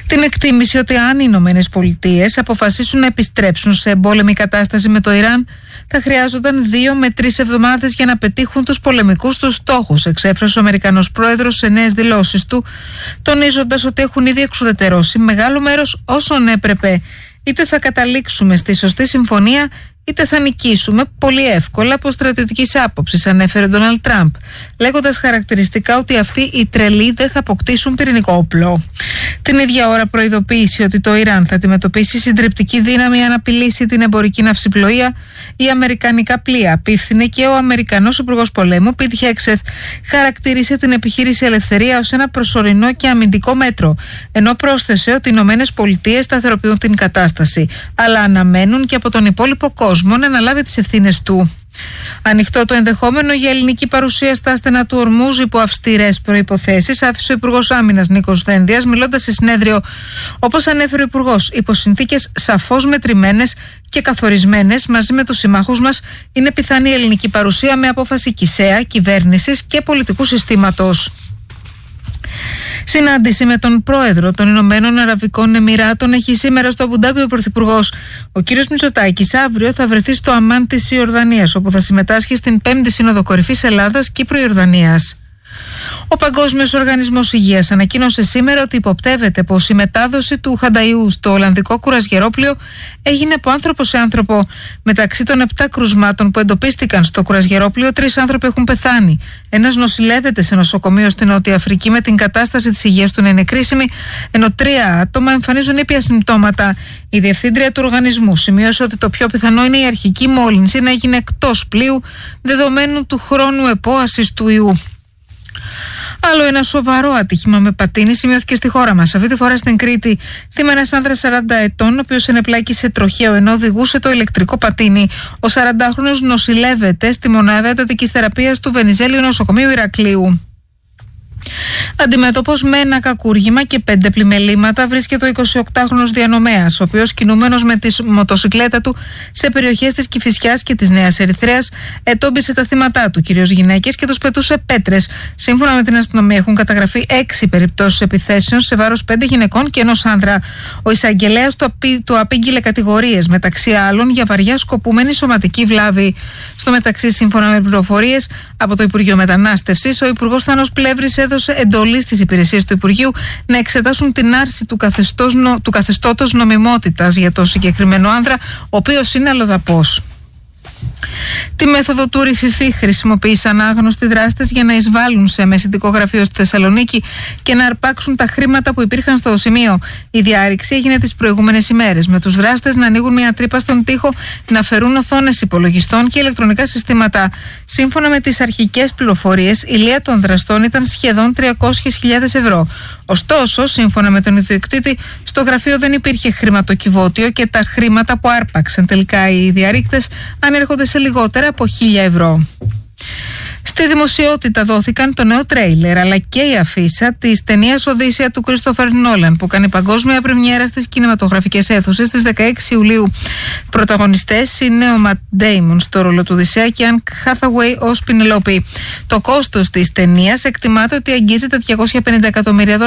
την εκτίμηση ότι αν οι Ηνωμένες Πολιτείες αποφασίσουν να επιστρέψουν σε εμπόλεμη κατάσταση με το Ιράν, θα χρειάζονταν 2 με 3 εβδομάδες για να πετύχουν τους πολεμικούς τους στόχους, εξέφρασε ο Αμερικανός πρόεδρος σε νέες δηλώσεις του, τονίζοντας ότι έχουν ήδη εξουδετερώσει μεγάλο μέρος όσων έπρεπε. Είτε θα καταλήξουμε στη σωστή συμφωνία, είτε θα νικήσουμε πολύ εύκολα από στρατιωτικής άποψης, ανέφερε ο Ντόναλντ Τραμπ, λέγοντας χαρακτηριστικά ότι αυτοί οι τρελοί δεν θα αποκτήσουν πυρηνικό όπλο. Την ίδια ώρα προειδοποίησε ότι το Ιράν θα αντιμετωπίσει συντριπτική δύναμη αν απειλήσει την εμπορική ναυσιπλοεία ή αμερικανικά πλοία. Απίφθινε και ο Αμερικανός Υπουργός Πολέμου, Πιτ Χέξεθ, χαρακτήρισε την επιχείρηση Ελευθερία ως ένα προσωρινό και αμυντικό μέτρο, ενώ πρόσθεσε ότι οι Ηνωμένες Πολιτείες σταθεροποιούν την κατάσταση, αλλά αναμένουν και από τον υπόλοιπο κόσμο να αναλάβει τις ευθύνες του. Ανοιχτό το ενδεχόμενο για ελληνική παρουσία στα άστενα του Ορμούζ υπό αυστηρές προϋποθέσεις, άφησε ο Υπουργός Άμυνας Νίκος Δένδιας, μιλώντας σε συνέδριο. Όπως ανέφερε ο Υπουργός, υπό συνθήκες σαφώς μετρημένες και καθορισμένες μαζί με τους συμμάχους μας, είναι πιθανή ελληνική παρουσία με απόφαση ΚΙΣΕΑ, κυβέρνησης και πολιτικού συστήματος. Συνάντηση με τον πρόεδρο των Ηνωμένων Αραβικών Εμιράτων έχει σήμερα στο Αμπουντάμπι ο Πρωθυπουργός. Ο κ. Μητσοτάκης αύριο θα βρεθεί στο Αμάν της Ιορδανίας, όπου θα συμμετάσχει στην 5η Σύνοδο Κορυφής Ελλάδας-Κύπρου-Ιορδανίας. Ο Παγκόσμιος Οργανισμός Υγείας ανακοίνωσε σήμερα ότι υποπτεύεται πως η μετάδοση του χανταϊού στο Ολλανδικό κουρασγερόπλοιο έγινε από άνθρωπο σε άνθρωπο. Μεταξύ των 7 κρουσμάτων που εντοπίστηκαν στο κουρασγερόπλοιο, 3 άνθρωποι έχουν πεθάνει. Ένας νοσηλεύεται σε νοσοκομείο στην Νότια Αφρική με την κατάσταση της υγείας του να είναι κρίσιμη, ενώ 3 άτομα εμφανίζουν ήπια συμπτώματα. Η διευθύντρια του οργανισμού σημείωσε ότι το πιο πιθανό είναι η αρχική μόλυνση να έγινε εκτός πλοίου δεδομένου του χρόνου επόασης του ιού. Άλλο ένα σοβαρό ατύχημα με πατίνι σημειώθηκε στη χώρα μας. Αυτή τη φορά στην Κρήτη. Θύμα ένας άνδρας 40 ετών, ο οποίος ενεπλάκη σε τροχαίο ενώ οδηγούσε το ηλεκτρικό πατίνι. Ο 40χρονος νοσηλεύεται στη μονάδα εντατικής θεραπείας του Βενιζέλιου Νοσοκομείου Ηρακλείου. Αντιμέτωπος με ένα κακούργημα και 5 πλημελήματα βρίσκεται ο 28χρονος διανομέας, ο οποίος κινούμενος με τη μοτοσικλέτα του σε περιοχές της Κηφισιάς και της Νέας Ερυθρέας ετόμπισε τα θύματά του, κυρίως γυναίκες, και τους πετούσε πέτρες. Σύμφωνα με την αστυνομία έχουν καταγραφεί 6 περιπτώσεις επιθέσεων σε βάρος 5 γυναικών και ενός άνδρα. Ο εισαγγελέας του απήγγειλε κατηγορίες, μεταξύ άλλων για βαριά σκοπούμενη σωματική βλάβη. Στο μεταξύ, σύμφωνα με πληροφορίες από το Υπουργείο Μετανάστευσης, ο Υπουργός Θάνος Πλεύρης έδωσε εντολή στις υπηρεσίες του Υπουργείου να εξετάσουν την άρση του καθεστώτος νομιμότητας για το συγκεκριμένο άνδρα, ο οποίος είναι αλλοδαπός. Τη μέθοδο του Ριφιφί χρησιμοποίησαν άγνωστοι δράστες για να εισβάλλουν σε μεσητικό γραφείο στη Θεσσαλονίκη και να αρπάξουν τα χρήματα που υπήρχαν στο σημείο. Η διάρρηξη έγινε τις προηγούμενες ημέρες, με τους δράστες να ανοίγουν μια τρύπα στον τοίχο, να φερούν οθόνες υπολογιστών και ηλεκτρονικά συστήματα. Σύμφωνα με τις αρχικές πληροφορίες, η λία των δραστών ήταν σχεδόν 300.000 ευρώ. Ωστόσο, σύμφωνα με τον ιδιοκτήτη, στο γραφείο δεν υπήρχε χρηματοκιβώτιο και τα χρήματα που άρπαξαν τελικά οι διαρρήκτες ανέρχονται σε λιγότερα από 1.000 ευρώ. Στη δημοσιότητα δόθηκαν το νέο τρέιλερ αλλά και η αφίσα της ταινίας Οδύσσεια του Κρίστοφερ Νόλαν, που κάνει παγκόσμια πρεμιέρα στις κινηματογραφικές αίθουσες στις 16 Ιουλίου. Πρωταγωνιστές είναι ο Ματ Ντέιμον στο ρόλο του Οδυσσέα και Ανν Χάθαουεϊ ως Πινελόπη. Το κόστος της ταινίας εκτιμάται ότι αγγίζει τα $250 εκατομμύρια.